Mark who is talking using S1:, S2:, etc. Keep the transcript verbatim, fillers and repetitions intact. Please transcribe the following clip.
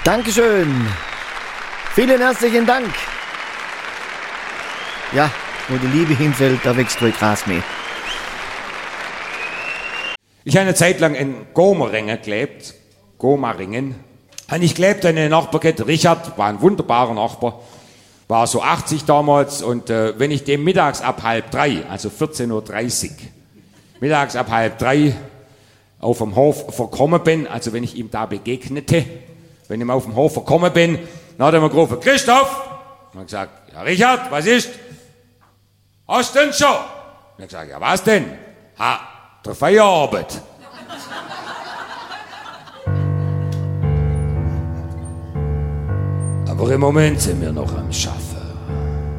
S1: Dankeschön. Vielen herzlichen Dank. Ja, wo die Liebe hinfällt, da wächst wohl Gras mehr.
S2: Ich habe eine Zeit lang in Gomaringen gelebt. Gomaringen. Und ich lebte in einer Nachbarkette. Richard war ein wunderbarer Nachbar. War so achtzig damals. Und äh, wenn ich dem mittags ab halb drei, also vierzehn Uhr dreißig, mittags ab halb drei auf dem Hof verkommen bin, also wenn ich ihm da begegnete, wenn ich ihm auf dem Hof verkommen bin, dann hat er mir gerufen, Christoph! Und ich gesagt, ja Richard, was ist? Hast du denn schon? Und ich gesagt, ja was denn? Ha, der Feierabend. Aber im Moment sind wir noch am Schaffen.